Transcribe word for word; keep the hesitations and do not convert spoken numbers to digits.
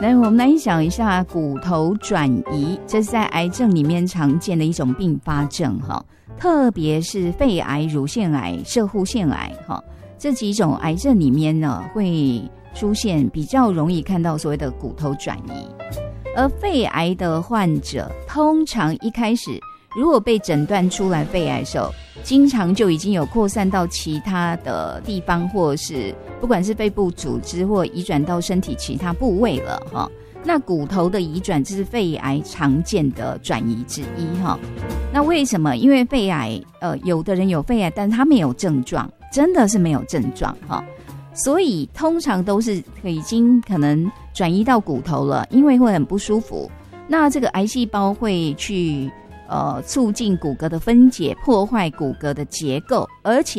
来，我们来想一下骨头转移，这是在癌症里面常见的一种并发症哈，特别是肺癌、乳腺癌、攝護腺癌哈，这几种癌症里面呢，会出现比较容易看到所谓的骨头转移。而肺癌的患者通常一开始如果被诊断出来肺癌的时候，经常就已经有扩散到其他的地方，或是不管是肺部组织或移转到身体其他部位了哈。那骨头的移转就是肺癌常见的转移之一哈。那为什么？因为肺癌呃，有的人有肺癌，但他没有症状，真的是没有症状哈。所以通常都是已经可能转移到骨头了，因为会很不舒服。那这个癌细胞会去呃促进骨骼的分解，破坏骨骼的结构，而且